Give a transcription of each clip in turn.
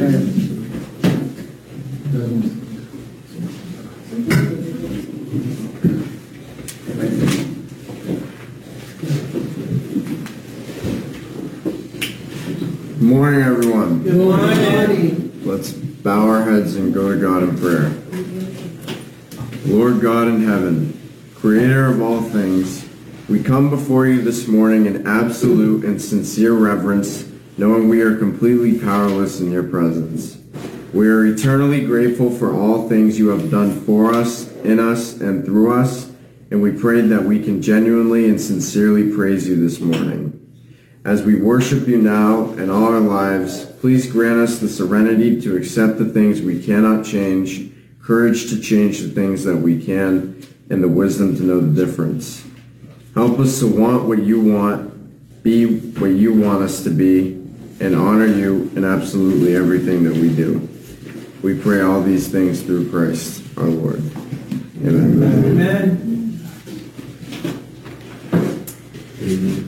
Good morning, everyone. Good morning. Let's bow our heads and go to God in prayer. Lord God in heaven, creator of all things, we come before you this morning in absolute and sincere reverence, knowing we are completely powerless in your presence. We are eternally grateful for all things you have done for us, in us, and through us, and we pray that we can genuinely and sincerely praise you this morning. As we worship you now and all our lives, please grant us the serenity to accept the things we cannot change, courage to change the things that we can, and the wisdom to know the difference. Help us to want what you want, be what you want us to be, and honor you in absolutely everything that we do. We pray all these things through Christ, our Lord. Amen. Amen. Amen.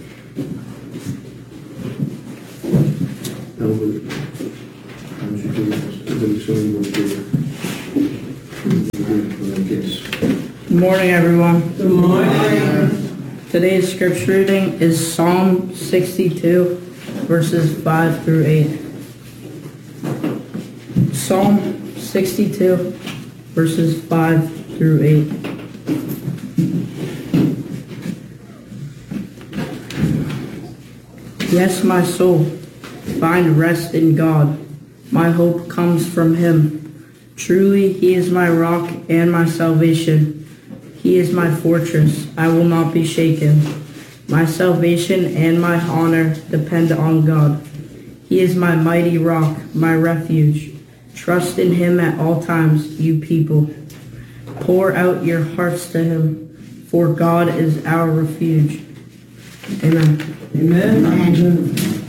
Good morning, everyone. Good morning. Today's scripture reading is Psalm 62, verses 5 through 8. Psalm 62, verses 5 through 8. Yes, my soul, find rest in God. My hope comes from him. Truly, he is my rock and my salvation. He is my fortress. I will not be shaken. My salvation and my honor depend on God. He is my mighty rock, my refuge. Trust in him at all times, you people. Pour out your hearts to him, for God is our refuge. Amen. Amen.